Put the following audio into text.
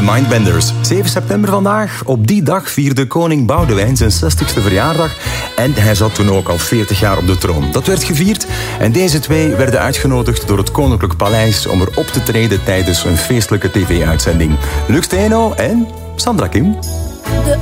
Mindbenders. 7 september vandaag. Op die dag vierde koning Boudewijn zijn 60ste verjaardag. En hij zat toen ook al 40 jaar op de troon. Dat werd gevierd. En deze twee werden uitgenodigd door het Koninklijk Paleis om er op te treden tijdens een feestelijke tv-uitzending. Lux Steno en Sandra Kim. De